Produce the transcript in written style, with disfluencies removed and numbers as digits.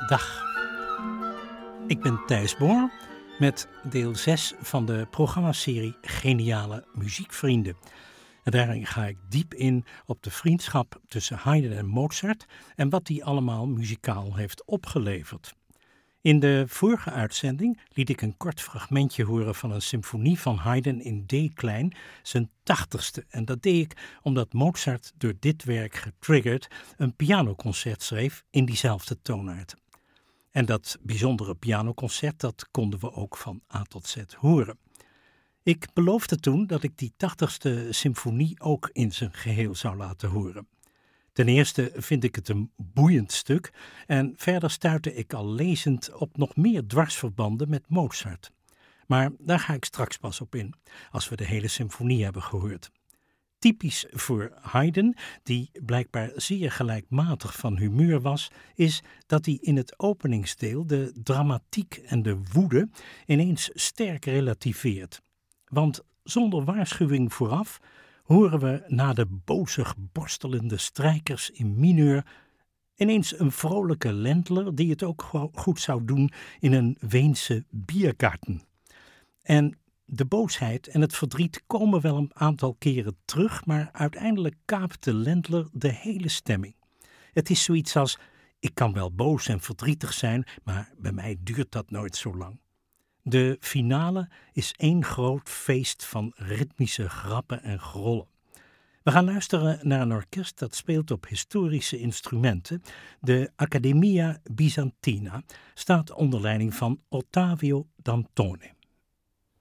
Dag, ik ben Thijs Boor met deel 6 van de programmaserie Geniale Muziekvrienden. En daarin ga ik diep in op de vriendschap tussen Haydn en Mozart en wat die allemaal muzikaal heeft opgeleverd. In de vorige uitzending liet ik een kort fragmentje horen van een symfonie van Haydn in D-klein, zijn 80ste. En dat deed ik omdat Mozart door dit werk getriggerd een pianoconcert schreef in diezelfde toonaard. En dat bijzondere pianoconcert, dat konden we ook van A tot Z horen. Ik beloofde toen dat ik die 80ste symfonie ook in zijn geheel zou laten horen. Ten eerste vind ik het een boeiend stuk en verder stuitte ik al lezend op nog meer dwarsverbanden met Mozart. Maar daar ga ik straks pas op in, als we de hele symfonie hebben gehoord. Typisch voor Haydn, die blijkbaar zeer gelijkmatig van humeur was, is dat hij in het openingsdeel de dramatiek en de woede ineens sterk relativeert. Want zonder waarschuwing vooraf horen we na de bozig borstelende strijkers in mineur ineens een vrolijke Ländler die het ook goed zou doen in een Weense Biergarten. En de boosheid en het verdriet komen wel een aantal keren terug, maar uiteindelijk kaapt de Ländler de hele stemming. Het is zoiets als: ik kan wel boos en verdrietig zijn, maar bij mij duurt dat nooit zo lang. De finale is één groot feest van ritmische grappen en grollen. We gaan luisteren naar een orkest dat speelt op historische instrumenten. De Accademia Bizantina staat onder leiding van Ottavio Dantone.